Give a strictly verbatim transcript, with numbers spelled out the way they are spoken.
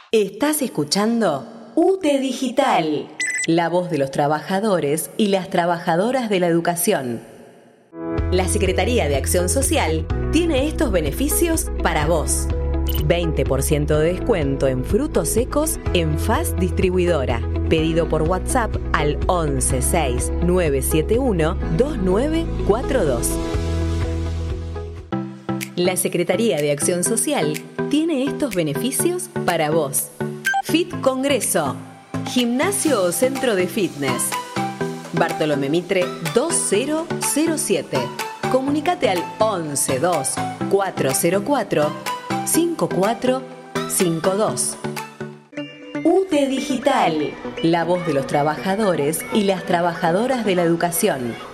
Estás escuchando U T E Digital, la voz de los trabajadores y las trabajadoras de la educación. La Secretaría de Acción Social tiene estos beneficios para vos. veinte por ciento de descuento en frutos secos en F A S Distribuidora. Pedido por WhatsApp al once seis nueve siete uno dos nueve cuatro dos. La Secretaría de Acción Social tiene estos beneficios para vos. Fit Congreso, gimnasio o centro de fitness. Bartolomé Mitre dos mil siete. Comunicate al once dos cuatro cero cuatro cinco cuatro cinco dos. U T E Digital, la voz de los trabajadores y las trabajadoras de la educación.